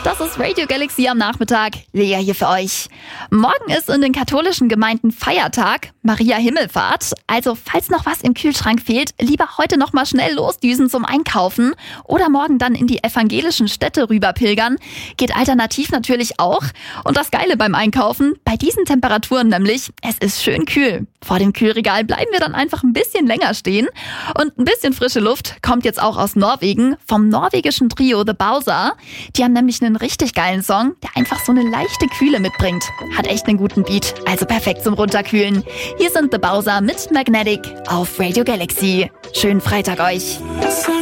Das ist Radio Galaxy am Nachmittag. Lea hier für euch. Morgen ist in den katholischen Gemeinden Feiertag, Maria Himmelfahrt. Also falls noch was im Kühlschrank fehlt, lieber heute noch mal schnell losdüsen zum Einkaufen oder morgen dann in die evangelischen Städte rüber pilgern. Geht alternativ natürlich auch. Und das Geile beim Einkaufen, bei diesen Temperaturen nämlich, es ist schön kühl. Vor dem Kühlregal bleiben wir dann einfach ein bisschen länger stehen. Und ein bisschen frische Luft kommt jetzt auch aus Norwegen, vom norwegischen Trio The Bowser. Die haben nämlich einen richtig geilen Song, der einfach so eine leichte Kühle mitbringt. Hat echt einen guten Beat, also perfekt zum Runterkühlen. Hier sind The Bowser mit Magnetic auf Radio Galaxy. Schönen Freitag euch.